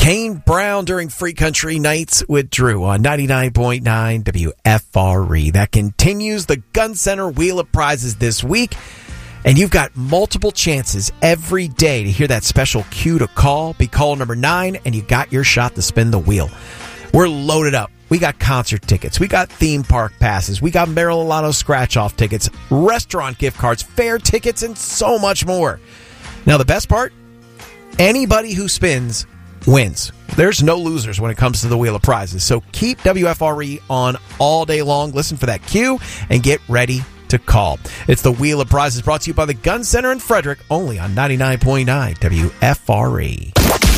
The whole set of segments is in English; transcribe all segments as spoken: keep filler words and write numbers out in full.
Kane Brown during Free Country Nights with Drew on ninety-nine point nine W F R E. That continues the Gun Center Wheel of Prizes this week. And you've got multiple chances every day to hear that special cue to call. Be caller number nine, and you got your shot to spin the wheel. We're loaded up. We got concert tickets. We got theme park passes. We got Maryland Lotto scratch-off tickets, restaurant gift cards, fair tickets, and so much more. Now, the best part? Anybody who spins wins. There's no losers when it comes to the Wheel of Prizes. So keep W F R E on all day long. Listen for that cue and get ready to call. It's the Wheel of Prizes brought to you by the Gun Center in Frederick, only on ninety-nine point nine W F R E.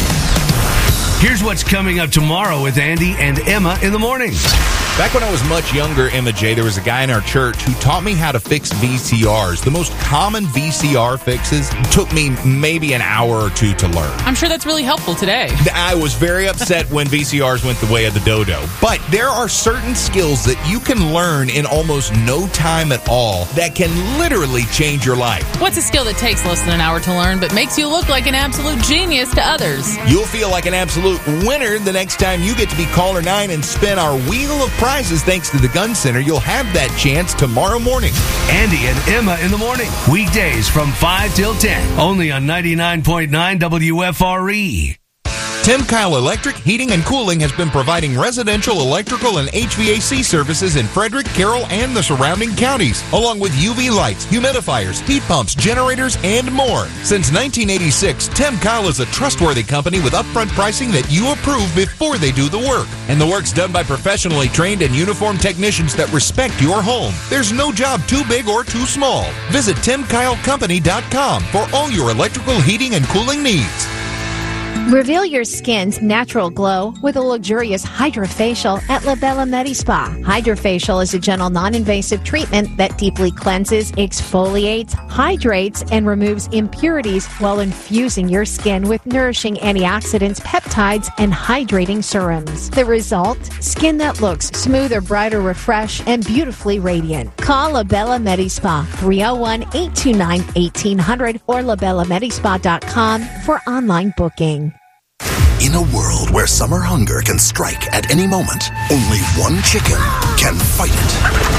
Here's what's coming up tomorrow with Andy and Emma in the morning. Back when I was much younger, Emma J., there was a guy in our church who taught me how to fix V C Rs. The most common V C R fixes took me maybe an hour or two to learn. I'm sure that's really helpful today. I was very upset when V C Rs went the way of the dodo. But there are certain skills that you can learn in almost no time at all that can literally change your life. What's a skill that takes less than an hour to learn but makes you look like an absolute genius to others? You'll feel like an absolute winner the next time you get to be caller nine and spin our Wheel of Prizes thanks to the Gun Center. You'll have that chance tomorrow morning. Andy and Emma in the morning. Weekdays from five till ten. Only on ninety-nine point nine W F R E. Tim Kyle Electric Heating and Cooling has been providing residential electrical and H V A C services in Frederick, Carroll, and the surrounding counties, along with U V lights, humidifiers, heat pumps, generators, and more. Since nineteen eighty-six, Tim Kyle is a trustworthy company with upfront pricing that you approve before they do the work. And the work's done by professionally trained and uniformed technicians that respect your home. There's no job too big or too small. Visit tim kyle company dot com for all your electrical heating and cooling needs. Reveal your skin's natural glow with a luxurious hydrofacial at La Bella Medi-Spa. Hydrofacial is a gentle, non-invasive treatment that deeply cleanses, exfoliates, hydrates, and removes impurities while infusing your skin with nourishing antioxidants, peptides, and hydrating serums. The result? Skin that looks smoother, brighter, refreshed, and beautifully radiant. Call La Bella Medi-Spa, three oh one, eight two nine, eighteen hundred or la bella medi spa dot com for online booking. In a world where summer hunger can strike at any moment, only one chicken can fight it.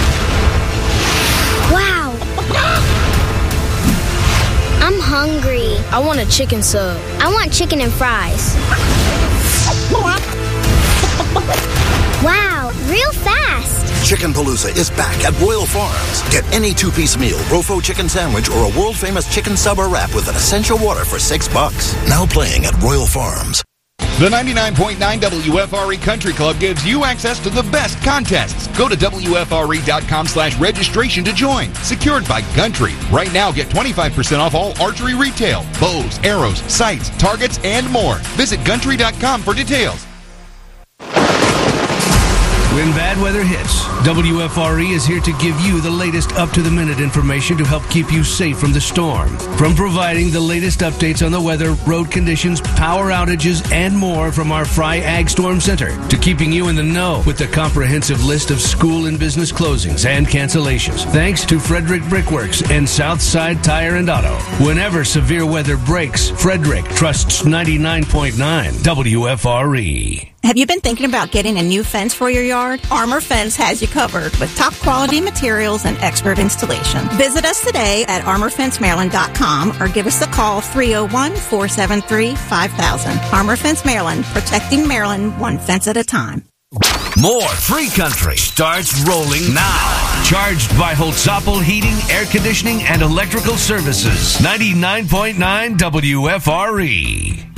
Wow! I'm hungry. I want a chicken sub. I want chicken and fries. Wow, real fast. Chicken Palooza is back at Royal Farms. Get any two-piece meal, Rofo chicken sandwich, or a world-famous chicken sub or wrap with an essential water for six bucks. Now playing at Royal Farms. The ninety-nine point nine W F R E Country Club gives you access to the best contests. Go to W F R E dot com slash registration to join. Secured by Country. Right now, get twenty-five percent off all archery retail, bows, arrows, sights, targets, and more. Visit Country dot com for details. When bad weather hits, W F R E is here to give you the latest up-to-the-minute information to help keep you safe from the storm. From providing the latest updates on the weather, road conditions, power outages, and more from our Fry Ag Storm Center, to keeping you in the know with the comprehensive list of school and business closings and cancellations. Thanks to Frederick Brickworks and Southside Tire and Auto. Whenever severe weather breaks, Frederick trusts ninety-nine point nine W F R E. Have you been thinking about getting a new fence for your yard? Armor Fence has you covered with top quality materials and expert installation. Visit us today at armor fence maryland dot com or give us a call three oh one, four seven three, five thousand. Armor Fence Maryland, protecting Maryland one fence at a time. More Free Country starts rolling now. Charged by Holtzapfel Heating, Air Conditioning, and Electrical Services. ninety-nine point nine W F R E.